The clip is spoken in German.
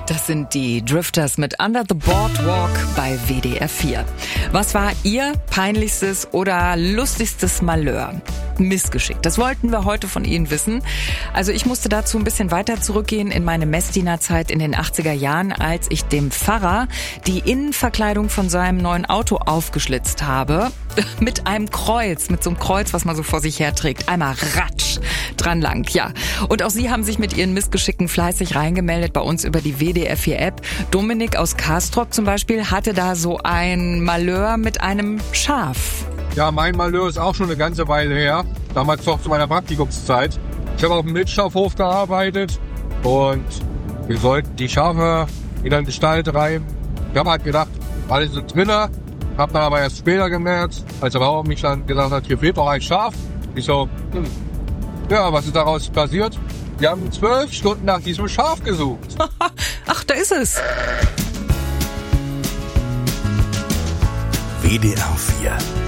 Das sind die Drifters mit Under the Boardwalk bei WDR 4. Was war Ihr peinlichstes oder lustigstes Malheur? Missgeschick. Das wollten wir heute von Ihnen wissen. Also ich musste dazu ein bisschen weiter zurückgehen in meine Messdienerzeit in den 80er Jahren, als ich dem Pfarrer die Innenverkleidung von seinem neuen Auto aufgeschlitzt habe. Mit einem Kreuz, mit so einem Kreuz, was man so vor sich herträgt. Einmal ratsch dran lang, ja. Und auch Sie haben sich mit Ihren Missgeschicken fleißig reingemeldet bei uns über die WDR 4 App. Dominik aus Kastrop zum Beispiel hatte da so ein Malheur mit einem Schaf. Ja, mein Malheur ist auch schon eine ganze Weile her. Damals noch zu meiner Praktikumszeit. Ich habe auf dem Milchschafhof gearbeitet und wir sollten die Schafe in den Stall treiben. Ich habe halt gedacht, alles sind drinnen. Hab dann aber erst später gemerkt, als der Bauer mich dann gesagt hat, hier fehlt doch ein Schaf. Ich so, ja, was ist daraus passiert? Wir haben 12 Stunden nach diesem Schaf gesucht. Ach, da ist es. WDR 4